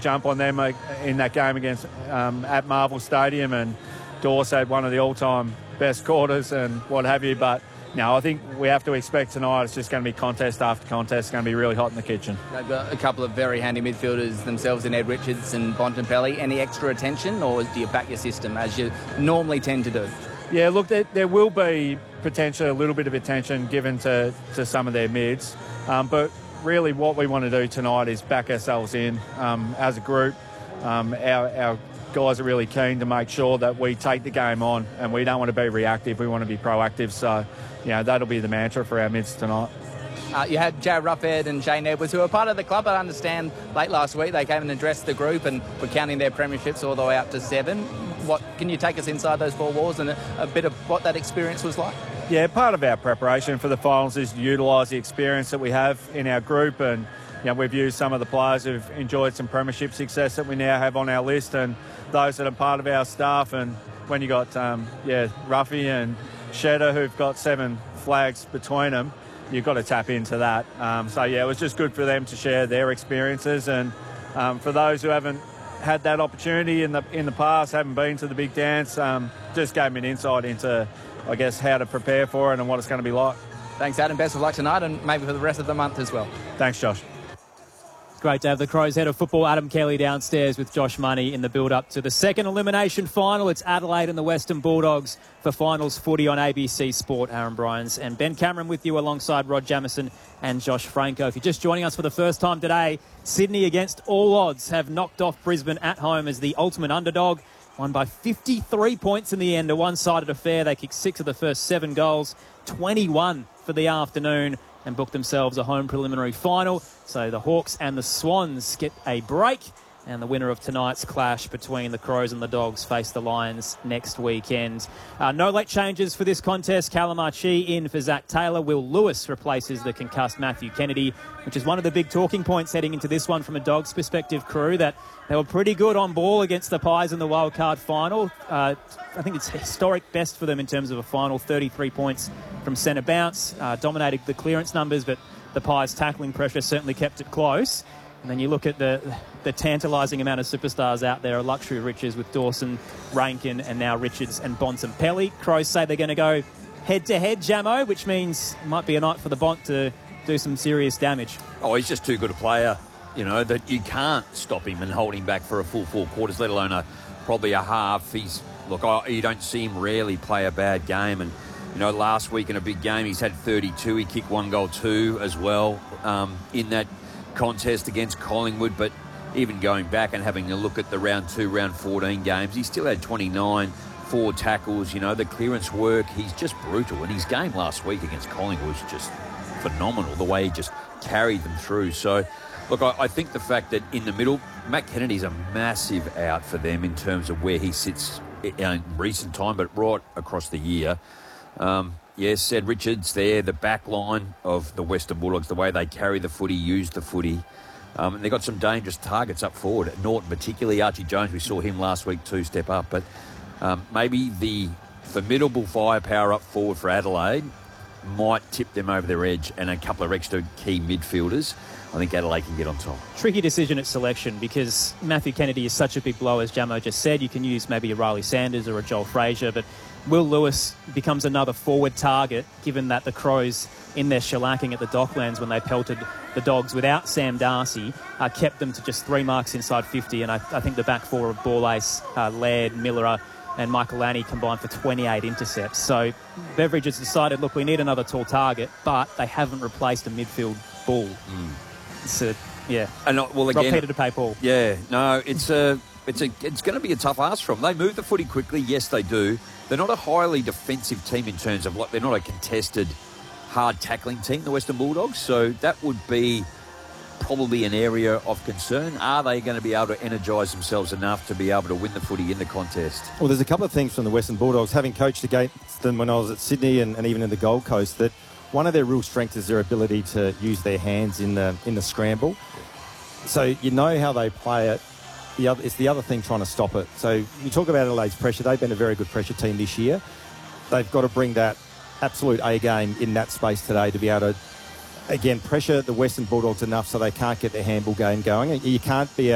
jump on them in that game against at Marvel Stadium, and Dorse had one of the all-time best quarters and what have you. But no, I think we have to expect tonight it's just going to be contest after contest. It's going to be really hot in the kitchen. They've got a couple of very handy midfielders themselves in Ed Richards and Bontempelli. Any extra attention, or do you back your system as you normally tend to do? Yeah, look, there will be potentially a little bit of attention given to some of their mids. But really what we want to do tonight is back ourselves in as a group. Our guys are really keen to make sure that we take the game on, and we don't want to be reactive. We want to be proactive. So, that'll be the mantra for our mids tonight. You had Jared Ruffhead and Shane Edwards, who are part of the club. I understand late last week they came and addressed the group and were counting their premierships all the way up to 7. What can you take us inside those 4 walls and a bit of what that experience was like? Yeah, part of our preparation for the finals is to utilise the experience that we have in our group, and we've used some of the players who've enjoyed some premiership success that we now have on our list, and those that are part of our staff. And when you got Ruffy and Shedder, who've got 7 flags between them, you've got to tap into that. It was just good for them to share their experiences, and for those who haven't had that opportunity in the past, haven't been to the big dance, just gave me an insight into, I guess, how to prepare for it and what it's going to be like. Thanks, Adam. Best of luck tonight, and maybe for the rest of the month as well. Thanks, Josh. Great to have the Crows head of football, Adam Kelly, downstairs with Josh Money in the build-up to the second elimination final. It's Adelaide and the Western Bulldogs for finals footy on ABC Sport. Aaron Bryans and Ben Cameron with you alongside Rod Jamieson and Josh Franco. If you're just joining us for the first time today, Sydney against all odds have knocked off Brisbane at home as the ultimate underdog. Won by 53 points in the end, a one-sided affair. They kicked 6 of the first 7 goals, 21 for the afternoon, and booked themselves a home preliminary final. So the Hawks and the Swans get a break, and the winner of tonight's clash between the Crows and the Dogs face the Lions next weekend. No late changes for this contest. Callum Archie in for Zach Taylor. Will Lewis replaces the concussed Matthew Kennedy, which is one of the big talking points heading into this one from a Dogs perspective, Crew, that they were pretty good on ball against the Pies in the wildcard final. I think it's historic best for them in terms of a final, 33 points from centre bounce. Dominated the clearance numbers, but the Pies' tackling pressure certainly kept it close. And then you look at the tantalising amount of superstars out there, a luxury of riches with Dawson, Rankin, and now Richards and Bontempelli. Crows say they're going to go head-to-head, Jamo, which means it might be a night for the Bont to do some serious damage. Oh, he's just too good a player, that you can't stop him and hold him back for a full 4 quarters, let alone probably a half. You don't see him rarely play a bad game. And, last week in a big game, he's had 32. He kicked 1 goal, 2 as well in that contest against Collingwood. But even going back and having a look at the round 2, round 14 games, he still had 29, 4 tackles. The clearance work, he's just brutal. And his game last week against Collingwood was just phenomenal, the way he just carried them through. So, look, I think the fact that in the middle, Matt Kennedy's a massive out for them in terms of where he sits in recent time, but right across the year. Yes, Ed Richards there, the back line of the Western Bulldogs, the way they carry the footy, use the footy. And they've got some dangerous targets up forward. Norton particularly, Archie Jones, we saw him last week too step up. But maybe the formidable firepower up forward for Adelaide might tip them over their edge, and a couple of extra key midfielders. I think Adelaide can get on top. Tricky decision at selection because Matthew Kennedy is such a big blow, as Jamo just said. You can use maybe a Riley Sanders or a Joel Frazier, but Will Lewis becomes another forward target, given that the Crows, in their shellacking at the Docklands when they pelted the Dogs without Sam Darcy, kept them to just 3 marks inside 50. And I think the back 4 of Ball Ace, Laird, Miller, and Michael Lanny combined for 28 intercepts. So Beveridge has decided, look, we need another tall target, but they haven't replaced a midfield bull. So, yeah. And well, again, Rob Peter to pay Paul. Yeah, no, it's going to be a tough ask for them. They move the footy quickly, yes, they do. They're not a highly defensive team in terms of, they're not a contested, hard tackling team, the Western Bulldogs. So that would be probably an area of concern. Are they going to be able to energise themselves enough to be able to win the footy in the contest? Well, there's a couple of things from the Western Bulldogs. Having coached against them when I was at Sydney and even in the Gold Coast, that one of their real strengths is their ability to use their hands in the scramble. So you know how they play it. It's the other thing trying to stop it. So you talk about Adelaide's pressure. They've been a very good pressure team this year. They've got to bring that absolute A game in that space today to be able to, again, pressure the Western Bulldogs enough so they can't get their handball game going. You can't be a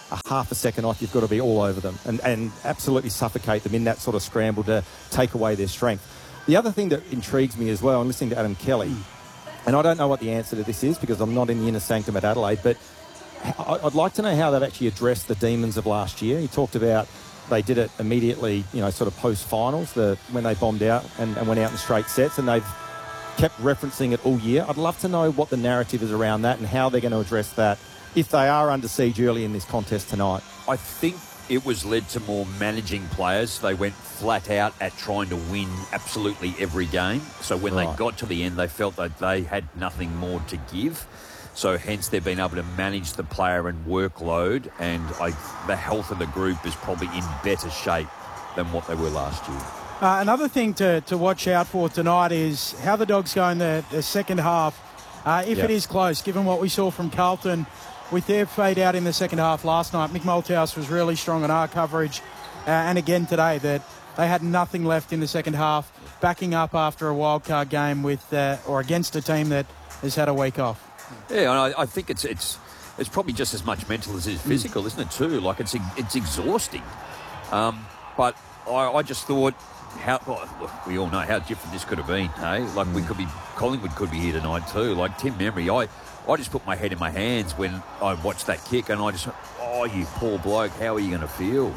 a half a second off, you've got to be all over them and absolutely suffocate them in that sort of scramble to take away their strength. The other thing that intrigues me as well, I'm listening to Adam Kelly, and I don't know what the answer to this is because I'm not in the inner sanctum at Adelaide, but I'd like to know how they've actually addressed the demons of last year. He talked about they did it immediately, sort of post-finals, when they bombed out and went out in straight sets, and they've kept referencing it all year. I'd love to know what the narrative is around that and how they're going to address that if they are under siege early in this contest tonight. I think it was led to more managing players. They went flat out at trying to win absolutely every game. So when they got to the end, they felt that they had nothing more to give. So hence they've been able to manage the player and workload, and the health of the group is probably in better shape than what they were last year. Another thing to watch out for tonight is how the Dogs go in the second half. It is close, given what we saw from Carlton with their fade out in the second half last night. Mick Malthouse was really strong on our coverage, and again today, that they had nothing left in the second half, backing up after a wildcard game with or against a team that has had a week off. Yeah, and I think it's probably just as much mental as it is physical, isn't it, too? Like, it's exhausting. But I just thought, look, we all know how different this could have been, hey? Like, Collingwood could be here tonight, too. Like, Tim Memory, I just put my head in my hands when I watched that kick, and I just went, oh, you poor bloke, how are you going to feel?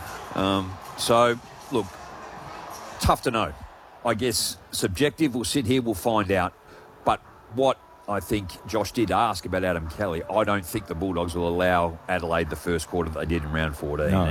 So, look, tough to know. I guess subjective, we'll sit here, we'll find out. But what I think Josh did ask about Adam Kelly, I don't think the Bulldogs will allow Adelaide the first quarter that they did in round 14. No.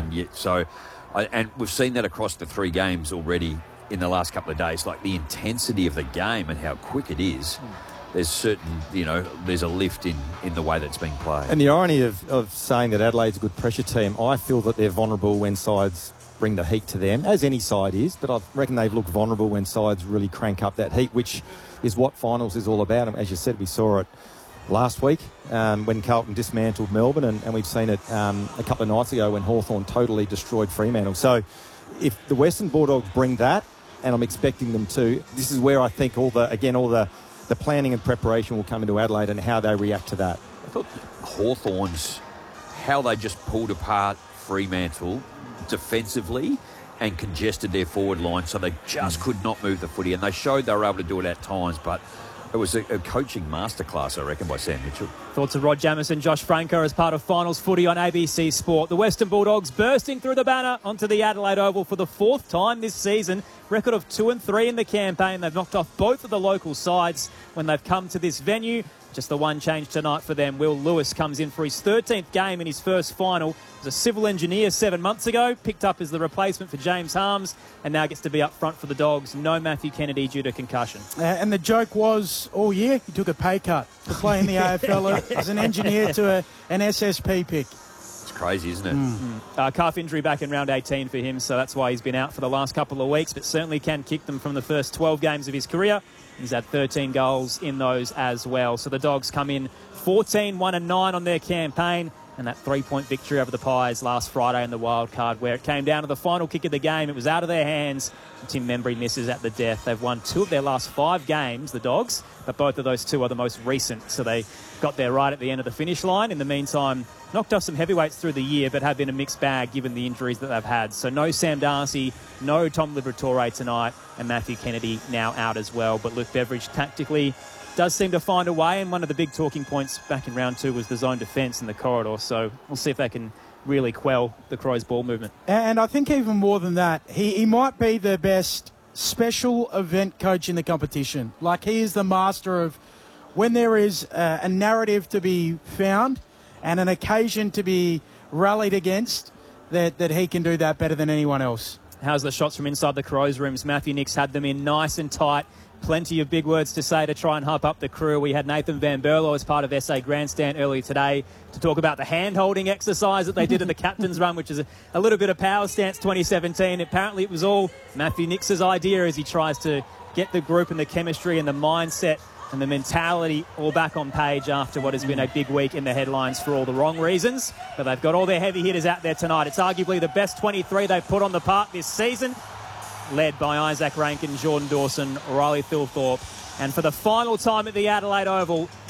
And we've seen that across the 3 games already in the last couple of days, like the intensity of the game and how quick it is. There's certain, there's a lift in the way that's being played. And the irony of saying that Adelaide's a good pressure team, I feel that they're vulnerable when sides bring the heat to them, as any side is, but I reckon they've looked vulnerable when sides really crank up that heat, which is what finals is all about. And as you said, we saw it last week when Carlton dismantled Melbourne, and we've seen it a couple of nights ago when Hawthorn totally destroyed Fremantle. So if the Western Bulldogs bring that, and I'm expecting them to, this is where I think all the planning and preparation will come into Adelaide and how they react to that. I thought Hawthorn's, how they just pulled apart Fremantle defensively and congested their forward line so they just could not move the footy, and they showed they were able to do it at times, but it was a coaching masterclass, I reckon, by Sam Mitchell. Thoughts of Rod Jamieson, Josh Franco as part of Finals Footy on ABC Sport. The Western Bulldogs bursting through the banner onto the Adelaide Oval for the 4th time this season. Record of 2-3 in the campaign. They've knocked off both of the local sides when they've come to this venue. Just the one change tonight for them. Will Lewis comes in for his 13th game in his first final. He was a civil engineer 7 months ago, picked up as the replacement for James Harms, and now gets to be up front for the Dogs. No Matthew Kennedy due to concussion. And the joke was, all year, he took a pay cut to play in the AFL as an engineer to an SSP pick. It's crazy, isn't it? Calf injury back in round 18 for him, so that's why he's been out for the last couple of weeks, but certainly can kick them from the first 12 games of his career. He's had 13 goals in those as well. So the Dogs come in 14-1-9 on their campaign, and that 3-point victory over the Pies last Friday in the wild card, where it came down to the final kick of the game. It was out of their hands. Tim Membry misses at the death. They've won 2 of their last 5 games, the Dogs, but both of those 2 are the most recent. So they got there right at the end of the finish line. In the meantime, knocked off some heavyweights through the year, but have been a mixed bag given the injuries that they've had. So no Sam Darcy, no Tom Liberatore tonight, and Matthew Kennedy now out as well. But Luke Beveridge tactically does seem to find a way, and one of the big talking points back in round 2 was the zone defence in the corridor. So we'll see if they can really quell the Crows' ball movement. And I think even more than that, he might be the best special event coach in the competition. Like, he is the master of when there is a narrative to be found and an occasion to be rallied against, that he can do that better than anyone else. How's the shots from inside the Crows rooms? Matthew Nicks had them in nice and tight. Plenty of big words to say to try and hype up the crew. We had Nathan Van Berlo as part of SA Grandstand earlier today to talk about the hand-holding exercise that they did in the captain's run, which is a little bit of Power Stance 2017. Apparently it was all Matthew Nicks' idea as he tries to get the group and the chemistry and the mindset and the mentality all back on page after what has been a big week in the headlines for all the wrong reasons. But they've got all their heavy hitters out there tonight. It's arguably the best 23 they've put on the park this season, led by Isaac Rankin, Jordan Dawson, Riley Thilthorpe. And for the final time at the Adelaide Oval,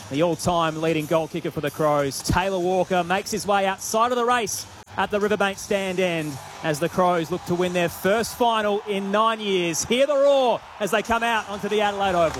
the all-time leading goal kicker for the Crows. Taylor Walker makes his way outside of the race at the Riverbank stand end as the Crows look to win their first final in 9 years. Hear the roar as they come out onto the Adelaide Oval.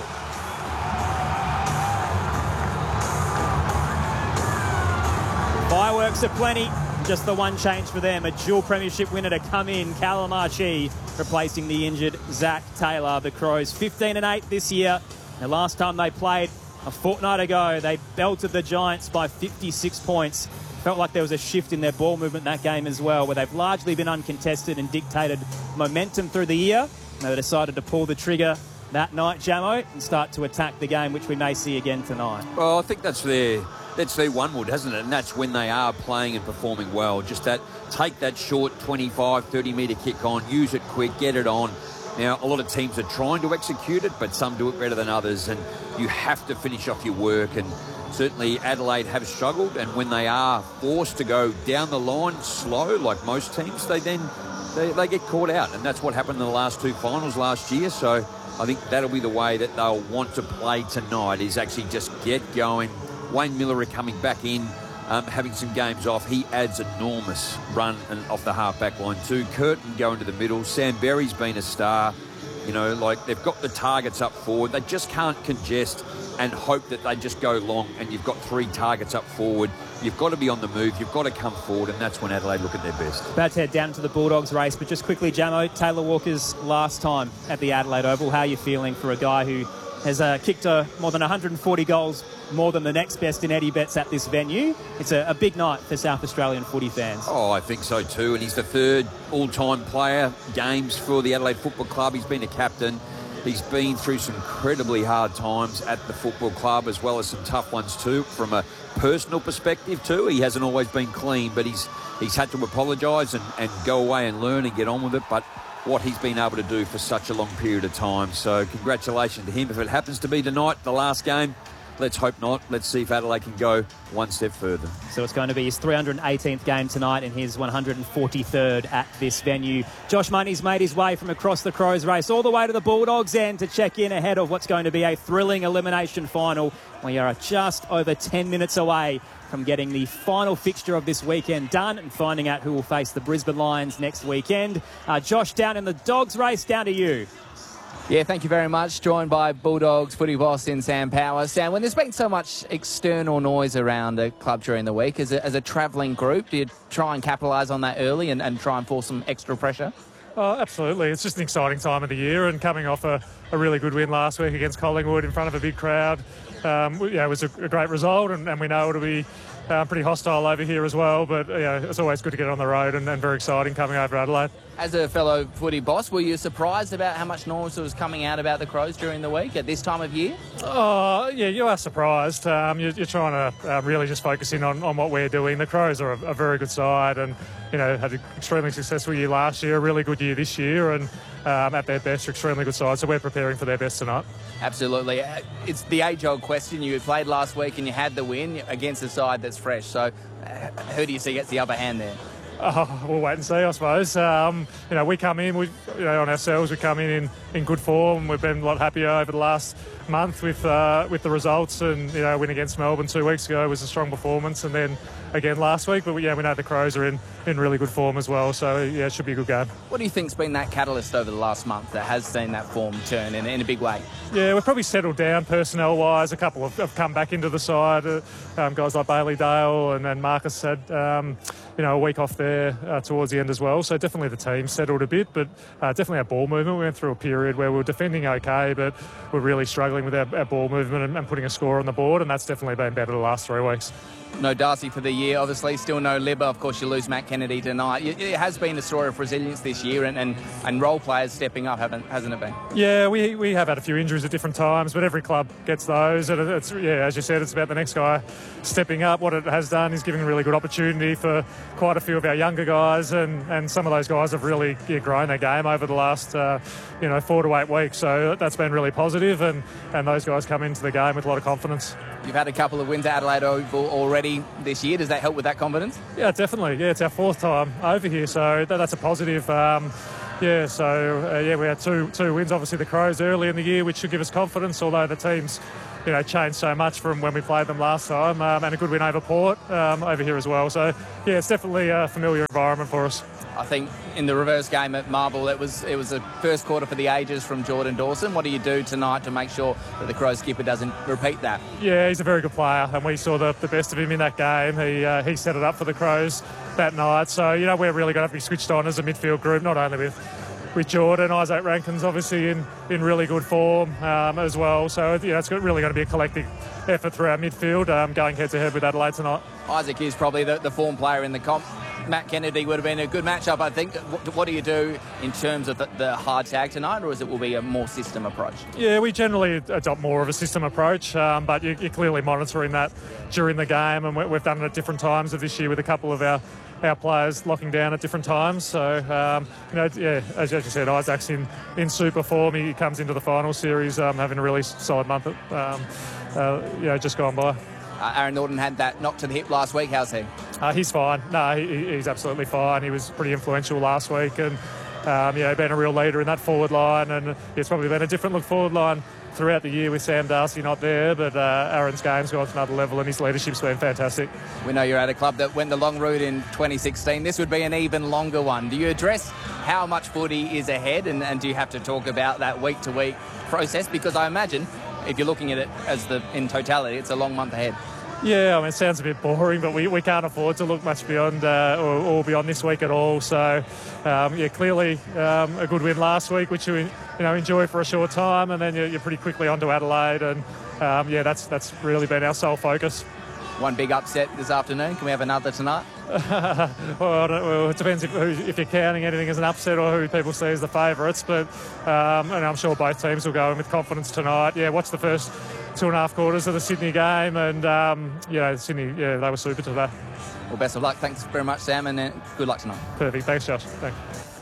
Fireworks aplenty. Just the one change for them, a dual premiership winner to come in, Callum Archie, replacing the injured Zach Taylor. The Crows 15-8 this year. The last time they played a fortnight ago, they belted the Giants by 56 points. Felt like there was a shift in their ball movement in that game as well, where they've largely been uncontested and dictated momentum through the year. They decided to pull the trigger that night, Jamo, and start to attack the game, which we may see again tonight. Well, I think that's their one wood, hasn't it? And that's when they are playing and performing well. Just that, take that short 25, 30-metre kick on, use it quick, get it on. Now, a lot of teams are trying to execute it, but some do it better than others, and you have to finish off your work. And certainly Adelaide have struggled, and when they are forced to go down the line slow, like most teams, they get caught out. And that's what happened in the last two finals last year. So I think that'll be the way that they'll want to play tonight, is actually just get going. Wayne Miller coming back in, having some games off. He adds enormous run and off the half-back line too. Curtin going to the middle. Sam Berry's been a star. You know, like, they've got the targets up forward. They just can't congest and hope that they just go long and you've got three targets up forward. You've got to be on the move. You've got to come forward, and that's when Adelaide look at their best. About to head down to the Bulldogs race, but just quickly, Jamo, Taylor Walker's last time at the Adelaide Oval. How are you feeling for a guy who has kicked more than 140 goals, more than the next best in Eddie Betts at this venue? It's a big night for South Australian footy fans. Oh, I think so too. And he's the third all-time player games for the Adelaide Football Club. He's been a captain. He's been through some incredibly hard times at the football club, as well as some tough ones too, from a personal perspective too. He hasn't always been clean, but he's had to apologise and go away and learn and get on with it. But what he's been able to do for such a long period of time. So congratulations to him. If it happens to be tonight, the last game, let's hope not. Let's see if Adelaide can go one step further. So it's going to be his 318th game tonight and his 143rd at this venue. Josh Money's made his way from across the Crows race all the way to the Bulldogs end to check in ahead of what's going to be a thrilling elimination final. We are just over 10 minutes away from getting the final fixture of this weekend done and finding out who will face the Brisbane Lions next weekend. Josh, down in the Dogs race, down to you. Yeah, thank you very much. Joined by Bulldogs footy boss in Sam Power. Sam, when there's been so much external noise around the club during the week, as a travelling group, do you try and capitalise on that early and try and force some extra pressure? Oh, absolutely. It's just an exciting time of the year, and coming off a really good win last week against Collingwood in front of a big crowd, it was a great result, and we know it'll be pretty hostile over here as well, but it's always good to get on the road and very exciting coming over Adelaide. As a fellow footy boss, were you surprised about how much noise was coming out about the Crows during the week at this time of year? Oh, yeah, you are surprised. You're trying to really just focus in on what we're doing. The Crows are a very good side and, had an extremely successful year last year, a really good year this year, and at their best, extremely good side. So we're preparing for their best tonight. Absolutely. It's the age-old question. You played last week and you had the win against a side that's fresh. So who do you see gets the upper hand there? Oh, we'll wait and see, I suppose. We come in, on ourselves, we come in good form. We've been a lot happier over the last month with the results, and win against Melbourne 2 weeks ago was a strong performance, and then again last week. But we know the Crows are in really good form as well, so it should be a good game. What do you think's been that catalyst over the last month that has seen that form turn in a big way? Yeah, we've probably settled down personnel-wise. A couple have come back into the side. Guys like Bailey Dale and Marcus had a week off there towards the end as well. So definitely the team settled a bit, but definitely our ball movement. We went through a period where we were defending okay, but we're really struggling with our ball movement and putting a score on the board, and that's definitely been better the last 3 weeks. No Darcy for the year, obviously. Still no Libba. Of course, you lose Matt Kennedy tonight. It has been a story of resilience this year and role players stepping up, hasn't it been? Yeah, we have had a few injuries at different times, but every club gets those. And it's, as you said, it's about the next guy stepping up. What it has done is giving a really good opportunity for quite a few of our younger guys, and some of those guys have really grown their game over the last 4 to 8 weeks. So that's been really positive, and those guys come into the game with a lot of confidence. You've had a couple of wins at Adelaide Oval already this year. Does that help with that confidence? Yeah, definitely. Yeah, it's our 4th time over here, so that's a positive. We had two wins. Obviously, the Crows early in the year, which should give us confidence, although the team's changed so much from when we played them last time, and a good win over Port over here as well. So yeah, it's definitely a familiar environment for us. I think in the reverse game at Marble, it was a first quarter for the ages from Jordan Dawson. What do you do tonight to make sure that the Crows skipper doesn't repeat that? Yeah, he's a very good player, and we saw the best of him in that game. He set it up for the Crows that night. So, we're really going to have to be switched on as a midfield group, not only with Jordan. Isaac Rankin's obviously in really good form as well. So, it's really going to be a collective effort through our midfield going head-to-head with Adelaide tonight. Isaac is probably the form player in the comp. Matt Kennedy would have been a good matchup, I think. What do you do in terms of the hard tag tonight, or will be a more system approach? Yeah, we generally adopt more of a system approach, but you're clearly monitoring that during the game, and we've done it at different times of this year with a couple of our players locking down at different times. So, as you said, Isaac's in super form. He comes into the final series having a really solid month, just gone by. Aaron Norton had that knock to the hip last week. How's he? He's fine. No, he's absolutely fine. He was pretty influential last week, and been a real leader in that forward line. And it's probably been a different look forward line throughout the year with Sam Darcy not there. But Aaron's game's gone to another level, and his leadership's been fantastic. We know you're at a club that went the long route in 2016. This would be an even longer one. Do you address how much footy is ahead, and do you have to talk about that week-to-week process? Because I imagine, if you're looking at it as in totality, it's a long month ahead. Yeah, it sounds a bit boring, but we can't afford to look much beyond or beyond this week at all. So, clearly a good win last week, which you enjoy for a short time, and then you're pretty quickly onto Adelaide, and that's really been our sole focus. One big upset this afternoon. Can we have another tonight? Well, it depends if you're counting anything as an upset or who people see as the favourites. But and I'm sure both teams will go in with confidence tonight. Yeah, watch the first 2.5 quarters of the Sydney game, and Sydney, they were super today. Well, best of luck. Thanks very much, Sam, and good luck tonight. Perfect. Thanks, Josh. Thanks.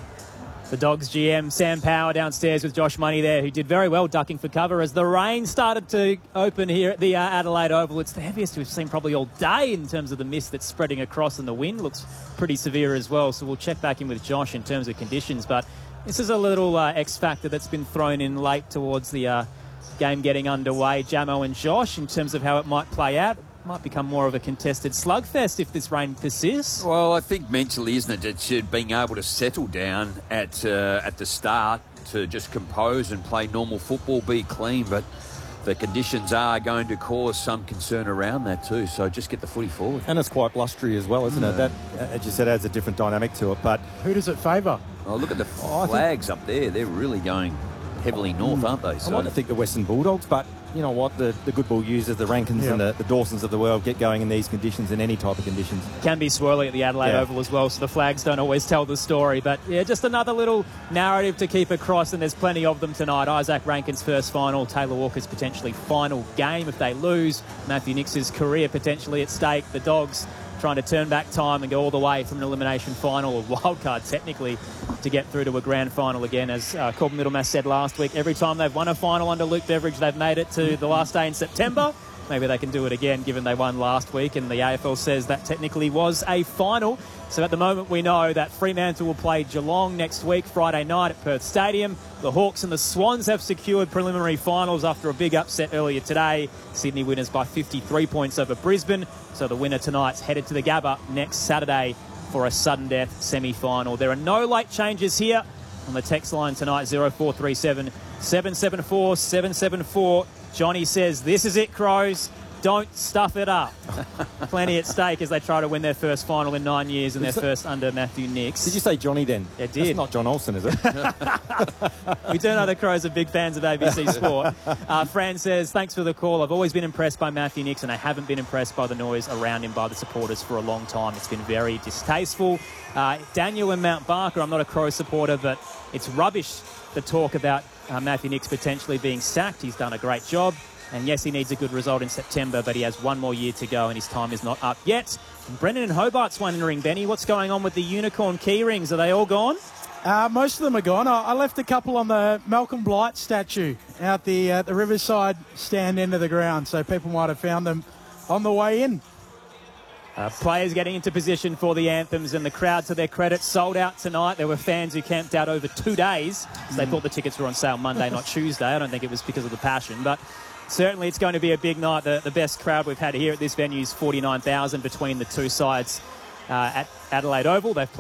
The Dogs GM, Sam Power, downstairs with Josh Money there, who did very well ducking for cover as the rain started to open here at the Adelaide Oval. It's the heaviest we've seen probably all day in terms of the mist that's spreading across, and the wind looks pretty severe as well. So we'll check back in with Josh in terms of conditions. But this is a little X factor that's been thrown in late towards the game getting underway. Jamo and Josh, in terms of how it might play out, might become more of a contested slugfest if this rain persists. Well, I think mentally, isn't it? It's being able to settle down at the start to just compose and play normal football, be clean, but the conditions are going to cause some concern around that too. So just get the footy forward. And it's quite blustery as well, isn't it? That, as you said, adds a different dynamic to it. But who does it favour? Oh, look at the flags up there. They're really going heavily north, aren't they? So I like to think the Western Bulldogs, but you know what? The good bull users, the Rankins and the Dawsons of the world get going in these conditions, in any type of conditions. Can be swirly at the Adelaide Oval as well, so the flags don't always tell the story. But yeah, just another little narrative to keep across, and there's plenty of them tonight. Isaac Rankin's first final, Taylor Walker's potentially final game if they lose, Matthew Nix's career potentially at stake. The Dogs trying to turn back time and go all the way from an elimination final, or wildcard technically, to get through to a grand final again. As Corbin Middlemass said last week, every time they've won a final under Luke Beveridge, they've made it to the last day in September. Maybe they can do it again, given they won last week, and the AFL says that technically was a final. So at the moment, we know that Fremantle will play Geelong next week, Friday night at Perth Stadium. The Hawks and the Swans have secured preliminary finals after a big upset earlier today. Sydney winners by 53 points over Brisbane. So the winner tonight's headed to the Gabba next Saturday for a sudden death semi-final. There are no late changes here on the text line tonight, 0437 774 774. Johnny says, this is it, Crows. Don't stuff it up. Plenty at stake as they try to win their first final in 9 years and their first under Matthew Nix. Did you say Johnny then? I did. That's not John Olsen, is it? We do know the Crows are big fans of ABC Sport. Fran says, thanks for the call. I've always been impressed by Matthew Nix, and I haven't been impressed by the noise around him by the supporters for a long time. It's been very distasteful. Daniel and Mount Barker, I'm not a Crow supporter, but it's rubbish, the talk about Matthew Nix potentially being sacked. He's done a great job. And yes, he needs a good result in September, but he has one more year to go and his time is not up yet. And Brendan and Hobart's wondering, Benny, what's going on with the unicorn key rings? Are they all gone? Most of them are gone. I left a couple on the Malcolm Blight statue out the Riverside stand end of the ground, so people might have found them on the way in. Players getting into position for the anthems, and the crowd, to their credit, sold out tonight. There were fans who camped out over 2 days. So they thought the tickets were on sale Monday, not Tuesday. I don't think it was because of the passion. But certainly it's going to be a big night. The best crowd we've had here at this venue is 49,000 between the two sides at Adelaide Oval. They've played